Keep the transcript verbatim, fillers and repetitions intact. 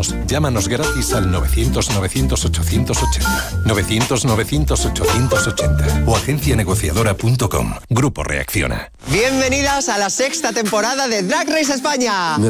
ayudamos. Llámanos gratis al novecientos novecientos ochocientos ochenta. novecientos novecientos ochocientos ochenta o agencia negociadora punto com. Grupo Reacciona. Bienvenidas a la sexta temporada de Drag Race España.